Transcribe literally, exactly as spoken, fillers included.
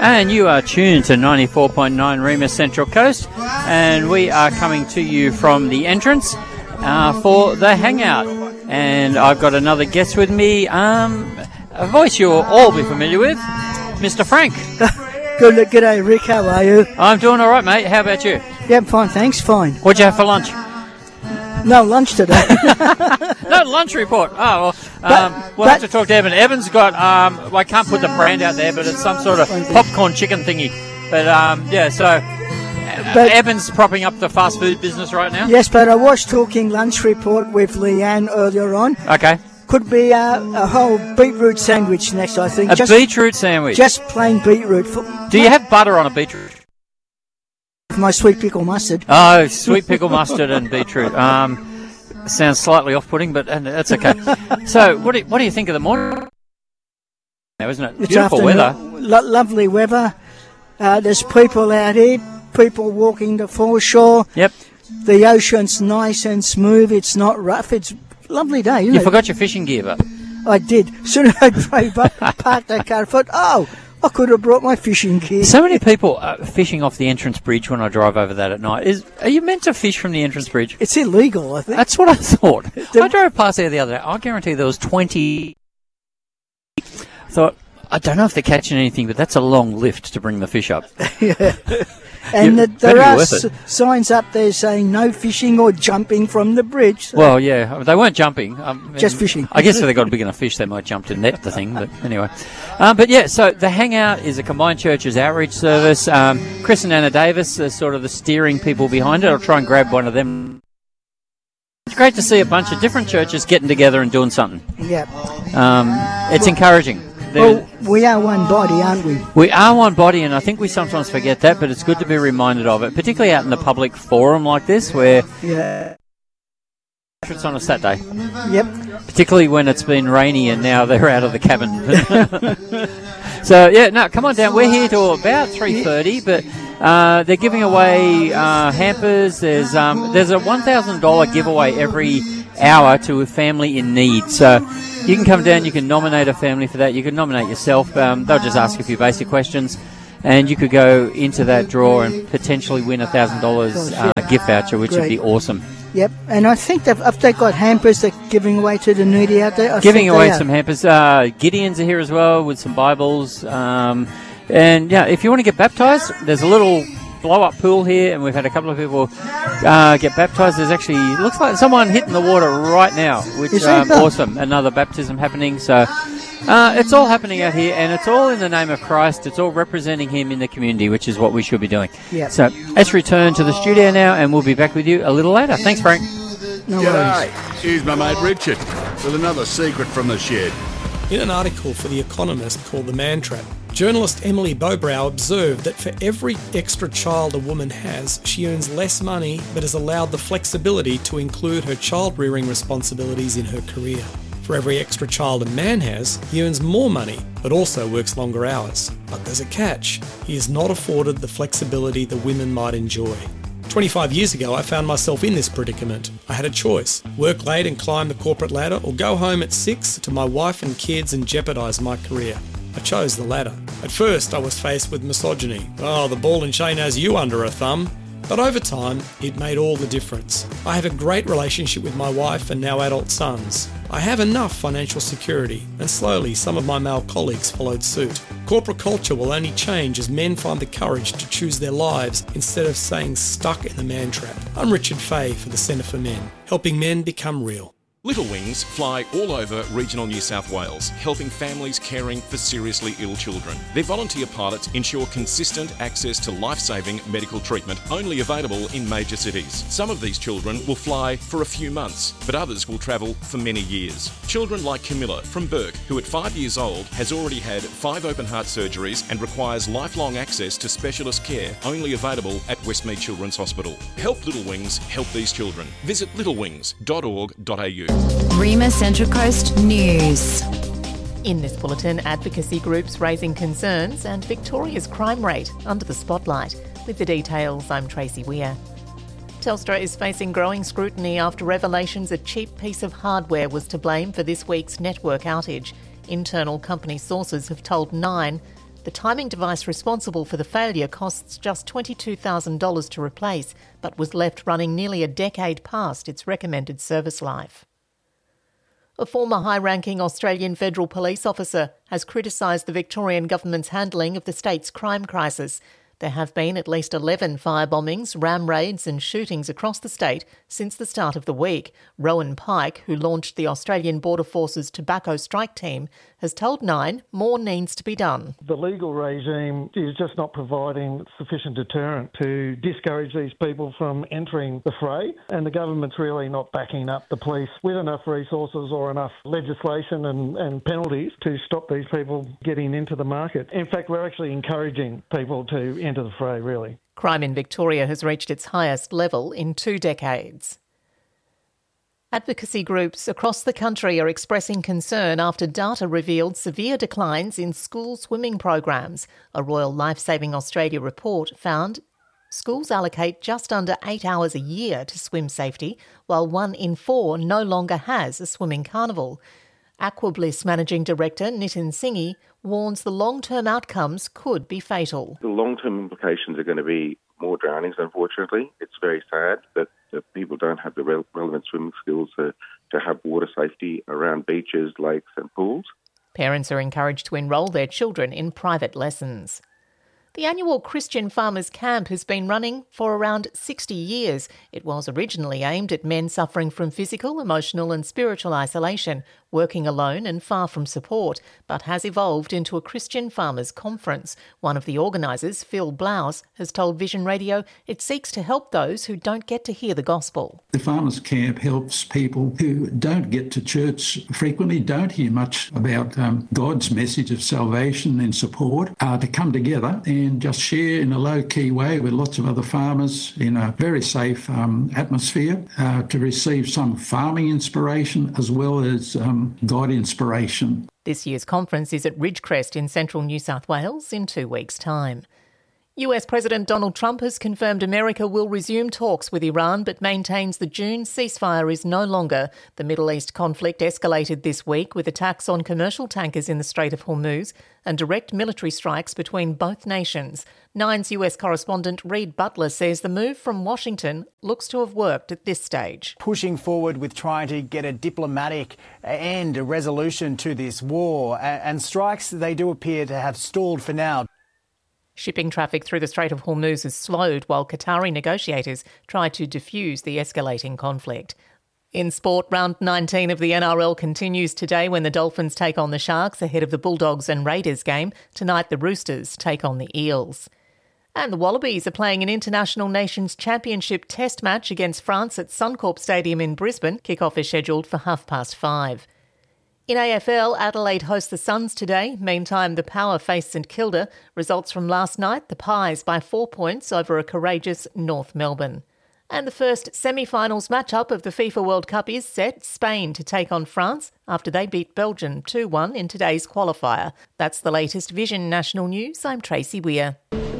And you are tuned to ninety-four point nine Remus Central Coast, and we are coming to you from the entrance uh, for the Hangout. And I've got another guest with me, um, a voice you'll all be familiar with, Mister Frank. Good, g'day, Rick. How are you? I'm doing all right, mate. How about you? Yeah, I'm fine, thanks. Fine. What'd you have for lunch? No lunch today. No lunch report. Oh, well, um, But- we'll but- have to talk to Evan. Evan's got, um, well, I can't put the brand out there, but it's some sort of popcorn chicken thingy. But, um, yeah, so uh, But- Evan's propping up the fast food business right now. Yes, but I was talking lunch report with Leanne earlier on. Okay. Could be a, a whole beetroot sandwich next, I think. A just, beetroot sandwich. just plain beetroot. For Do you have butter on a beetroot? my sweet pickle mustard. Oh, sweet pickle mustard and beetroot. Um, sounds slightly off-putting, but uh, that's okay. So, what do you, what do you think of the morning? Now, isn't it It's beautiful afternoon. weather? Lo- lovely weather. Uh, there's people out here, people walking the foreshore. Yep. The ocean's nice and smooth. It's not rough. It's a lovely day, isn't You it? forgot your fishing gear, but I did. Soon as I drove up, parked that car, I thought, oh, I could have brought my fishing gear. so many people are fishing off the entrance bridge when I drive over that at night. Is are you meant to fish from the entrance bridge? It's illegal, I think. That's what I thought. The- I drove past there the other day. I guarantee there was twenty. Thought, I don't know if they're catching anything, but that's a long lift to bring the fish up. And You- the, there better be are worth s- it. signs up there saying no fishing or jumping from the bridge. So Well, yeah, they weren't jumping. Um, Just fishing. I guess if they got a big enough fish, they might jump to net the thing. But anyway, um, but yeah. So the Hangout is a combined churches outreach service. Um, Chris and Anna Davis are sort of the steering people behind it. I'll try and grab one of them. It's great to see a bunch of different churches getting together and doing something. yeah. Um, it's encouraging. There- Well, we are one body, aren't we? We are one body, and I think we sometimes forget that, but it's good to be reminded of it, particularly out in the public forum like this, where Yeah. it's on a Saturday, Yep. particularly when it's been rainy and now they're out of the cabin. So, yeah, no, come on down. We're here till about three thirty, but uh, they're giving away uh, hampers. There's um, there's a one thousand dollars giveaway every hour to a family in need. So you can come down, you can nominate a family for that. You can nominate yourself. Um, they'll just ask a few basic questions, and you could go into that draw and potentially win a one thousand dollars uh, gift voucher, which would Great. be awesome. Yep. And I think they've, if they've got hampers they're giving away to the needy out there. I Giving think away they are. some hampers. Uh, Gideons are here as well with some Bibles. Um, and yeah, if you want to get baptised, there's a little blow-up pool here, and we've had a couple of people uh, get baptised. There's actually, looks like someone hitting the water right now, which Is is there? um, awesome. Another baptism happening. So uh, it's all happening out here, and it's all in the name of Christ. It's all representing Him in the community, which is what we should be doing. Yep. So let's return to the studio now, and we'll be back with you a little later. Thanks, Frank. No worries. G'day, here's my mate Richard with another secret from the shed. In an article for The Economist called The Man Trap, journalist Emily Bobrow observed that for every extra child a woman has, she earns less money but is allowed the flexibility to include her child-rearing responsibilities in her career. For every extra child a man has, he earns more money but also works longer hours. But there's a catch. He is not afforded the flexibility the women might enjoy. twenty-five years ago, I found myself in this predicament. I had a choice: work late and climb the corporate ladder, or go home at six to my wife and kids and jeopardise my career. I chose the latter. At first, I was faced with misogyny. Oh, the ball and chain has you under her thumb. But over time, it made all the difference. I have a great relationship with my wife and now adult sons. I have enough financial security, and slowly some of my male colleagues followed suit. Corporate culture will only change as men find the courage to choose their lives instead of staying stuck in the man trap. I'm Richard Fay for the Centre for Men, helping men become real. Little Wings fly all over regional New South Wales, helping families caring for seriously ill children. Their volunteer pilots ensure consistent access to life-saving medical treatment, only available in major cities. Some of these children will fly for a few months, but others will travel for many years. Children like Camilla from Burke, who at five years old has already had five open heart surgeries and requires lifelong access to specialist care, only available at Westmead Children's Hospital. Help Little Wings help these children. Visit little wings dot org dot a u. Remus Central Coast News. In this bulletin, advocacy groups raising concerns and Victoria's crime rate under the spotlight. With the details, I'm Tracy Weir. Telstra is facing growing scrutiny after revelations a cheap piece of hardware was to blame for this week's network outage. Internal company sources have told Nine The timing device responsible for the failure costs just twenty-two thousand dollars to replace, but was left running nearly a decade past its recommended service life. A former high-ranking Australian federal police officer has criticised the Victorian government's handling of the state's crime crisis. There have been at least eleven firebombings, ram raids and shootings across the state since the start of the week. Rowan Pike, who launched the Australian Border Force's Tobacco Strike Team, has told Nine more needs to be done. The legal regime is just not providing sufficient deterrent to discourage these people from entering the fray, and the government's really not backing up the police with enough resources or enough legislation and, and penalties to stop these people getting into the market. In fact, we're actually encouraging people to enter the fray, really. Crime in Victoria has reached its highest level in two decades. Advocacy groups across the country are expressing concern after data revealed severe declines in school swimming programs. A Royal Lifesaving Australia report found schools allocate just under eight hours a year to swim safety, while one in four no longer has a swimming carnival. Aquabliss Managing Director Nitin Singhi warns the long-term outcomes could be fatal. The long-term implications are going to be more drownings, unfortunately. It's very sad that, that people don't have the re- relevant swimming skills to, to have water safety around beaches, lakes and pools. Parents are encouraged to enrol their children in private lessons. The annual Christian Farmers Camp has been running for around sixty years. It was originally aimed at men suffering from physical, emotional and spiritual isolation, working alone and far from support, but has evolved into a Christian Farmers Conference. One of the organisers, Phil Blouse, has told Vision Radio it seeks to help those who don't get to hear the gospel. The Farmers Camp helps people who don't get to church frequently, don't hear much about um, God's message of salvation and support, uh, to come together and and just share in a low-key way with lots of other farmers in a very safe um, atmosphere uh, to receive some farming inspiration as well as um, God inspiration. This year's conference is at Ridgecrest in central New South Wales in two weeks' time. U S President Donald Trump has confirmed America will resume talks with Iran but maintains the June ceasefire is no longer. The Middle East conflict escalated this week with attacks on commercial tankers in the Strait of Hormuz and direct military strikes between both nations. Nine's U S correspondent Reed Butler says the move from Washington looks to have worked at this stage. Pushing forward with trying to get a diplomatic and a resolution to this war, and strikes they do appear to have stalled for now. Shipping traffic through the Strait of Hormuz has slowed while Qatari negotiators try to defuse the escalating conflict. In sport, round nineteen of the N R L continues today when the Dolphins take on the Sharks ahead of the Bulldogs and Raiders game. Tonight the Roosters take on the Eels. And the Wallabies are playing an International Nations Championship test match against France at Suncorp Stadium in Brisbane. Kick-off is scheduled for half past five. In A F L, Adelaide hosts the Suns today. Meantime, the Power face St Kilda. Results from last night, the Pies by four points over a courageous North Melbourne. And the first semi-finals matchup of the FIFA World Cup is set. Spain to take on France after they beat Belgium two one in today's qualifier. That's the latest Vision National News. I'm Tracy Weir.